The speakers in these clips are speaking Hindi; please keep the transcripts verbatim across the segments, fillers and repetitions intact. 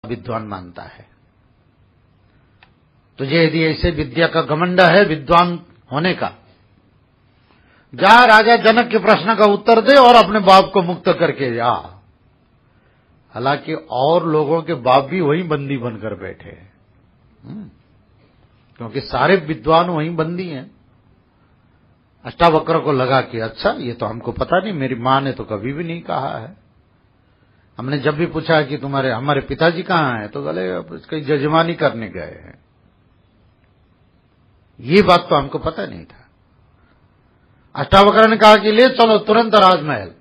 विद्वान मानता है। तुझे यदि ऐसे विद्या का घमंड है विद्वान होने का, जा राजा जनक के प्रश्न का उत्तर दे और अपने बाप को मुक्त करके जा। हालांकि और लोगों के बाप भी वहीं बंदी बनकर बैठे हैं, क्योंकि सारे विद्वान वहीं बंदी हैं। अष्टावक्र को लगा कि अच्छा ये तो हमको पता नहीं, मेरी मां ने तो कभी भी नहीं कहा है। हमने जब भी पूछा कि तुम्हारे हमारे पिताजी कहाँ हैं, तो बोले कहीं जजमानी करने गए हैं। ये बात तो हमको पता नहीं था। अष्टावक्र ने कहा कि ले चलो तुरंत राजमहल,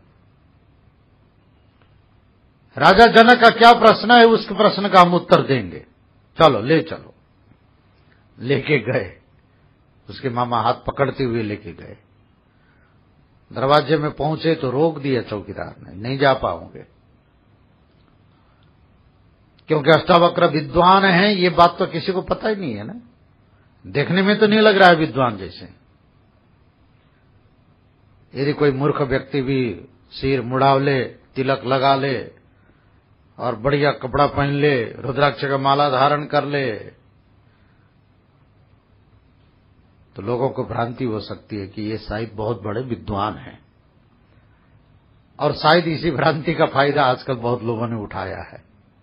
राजा जनक का क्या प्रश्न है उसके प्रश्न का हम उत्तर देंगे, चलो ले चलो। लेके गए, उसके मामा हाथ पकड़ते हुए लेके गए। दरवाजे में पहुंचे तो रोक दिया चौकीदार ने, नहीं जा पाओगे, क्योंकि अष्टावक्र विद्वान हैं। ये बात तो किसी को पता ही नहीं है ना, देखने में तो नहीं लग रहा है विद्वान जैसे। यदि कोई मूर्ख व्यक्ति भी सिर मुड़ाव ले, तिलक लगा ले और बढ़िया कपड़ा पहन ले, रुद्राक्ष का माला धारण कर ले, तो लोगों को भ्रांति हो सकती है कि ये शायद बहुत बड़े विद्वान हैं। और शायद इसी भ्रांति का फायदा आजकल बहुत लोगों ने उठाया है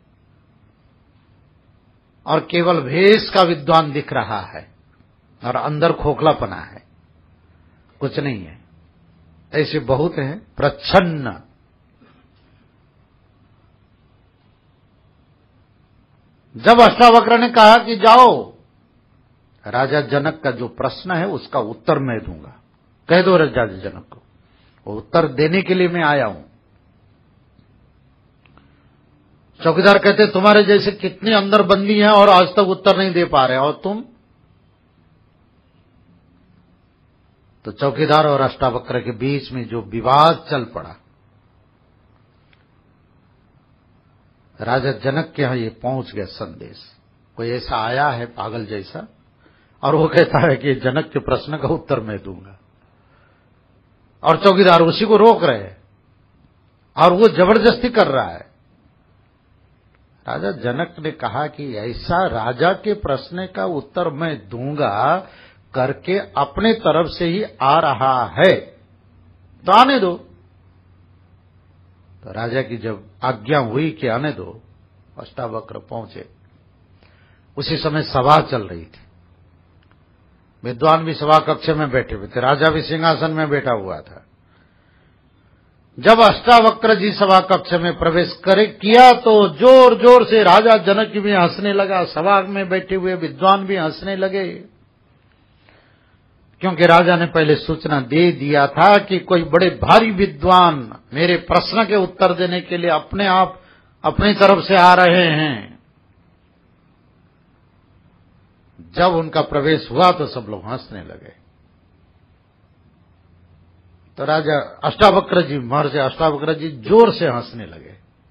और केवल भेष का विद्वान दिख रहा है और अंदर खोखलापना है, कुछ नहीं है। ऐसे बहुत हैं प्रच्छन्न। जब अष्टावक्र ने कहा कि जाओ, राजा जनक का जो प्रश्न है उसका उत्तर मैं दूंगा, कह दो राजा जनक को, वो उत्तर देने के लिए मैं आया हूं। चौकीदार कहते तुम्हारे जैसे कितने अंदर बंदी हैं और आज तक उत्तर नहीं दे पा रहे, और तुम? तो चौकीदार और अष्टावक्र के बीच में जो विवाद चल पड़ा, राजा जनक के यहां ये पहुंच गया संदेश। कोई ऐसा आया है पागल जैसा, और वो कहता है कि जनक के प्रश्न का उत्तर मैं दूंगा, और चौकीदार उसी को रोक रहे हैं और वो जबरदस्ती कर रहा है। राजा जनक ने कहा कि ऐसा राजा के प्रश्न का उत्तर मैं दूंगा करके अपने तरफ से ही आ रहा है, तो आने दो। तो राजा की जब आज्ञा हुई कि आने दो, अष्टावक्र पहुंचे। उसी समय सभा चल रही थी, विद्वान भी सभा कक्ष में बैठे हुए थे, राजा भी सिंहासन में बैठा हुआ था। जब अष्टावक्र जी सभा कक्ष में प्रवेश करे किया तो जोर जोर से राजा जनक भी हंसने लगा, सभा में बैठे हुए विद्वान भी हंसने लगे, क्योंकि राजा ने पहले सूचना दे दिया था कि कोई बड़े भारी विद्वान मेरे प्रश्न के उत्तर देने के लिए अपने आप अपनी तरफ से आ रहे हैं। जब उनका प्रवेश हुआ तो सब लोग हंसने लगे। तो राजा अष्टावक्र जी महर्षि अष्टावक्र जी जोर से हंसने लगे।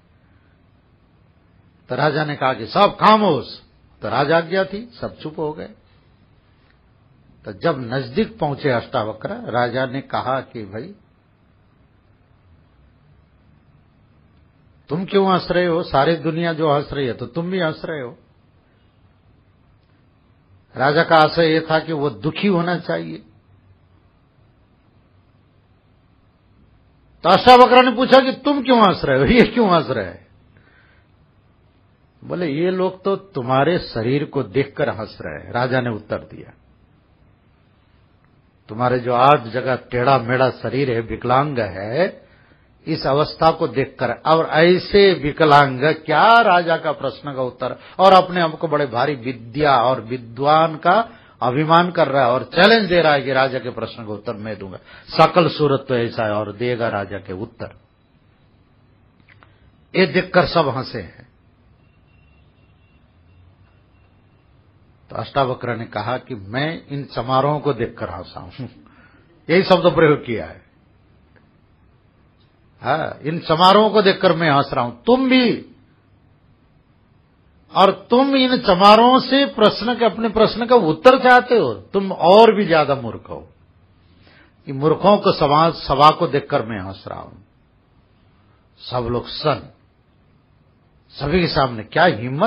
तो राजा ने कहा कि सब खामोश। तो राजा आज्ञा थी, सब चुप हो गए। तो जब नजदीक पहुंचे अष्टावक्र, राजा ने कहा कि भाई तुम क्यों हंस रहे हो? सारी दुनिया जो हंस रही है तो तुम भी हंस रहे हो। राजा का आशय यह था कि वो दुखी होना चाहिए। तो अष्टावक्र ने पूछा कि तुम क्यों हंस रहे हो, ये क्यों हंस रहे हैं? बोले ये लोग तो तुम्हारे शरीर को देखकर हंस रहे हैं। राजा ने उत्तर दिया, तुम्हारे जो आज जगह टेढ़ा मेढ़ा शरीर है, विकलांग है, इस अवस्था को देखकर, और ऐसे विकलांग क्या राजा का प्रश्न का उत्तर, और अपने आप को बड़े भारी विद्या और विद्वान का अभिमान कर रहा है और चैलेंज दे रहा है कि राजा के प्रश्न का उत्तर मैं दूंगा। सकल सूरत तो ऐसा है और देगा राजा के उत्तर। ये देखकर सब हंसे हैं। तो अष्टावक्र ने कहा कि मैं इन समारोहों को देखकर हंसा हूं, यही शब्द प्रयोग किया है। हाँ, इन समारोहों को देखकर मैं हंस रहा हूं, तुम भी, और तुम इन समारोहों से प्रश्न के अपने प्रश्न का उत्तर चाहते हो, तुम और भी ज्यादा मूर्ख हो। कि मूर्खों को समाज सभा को देखकर मैं हंस रहा हूं। सब लोग सन, सभी के सामने क्या हिम्मत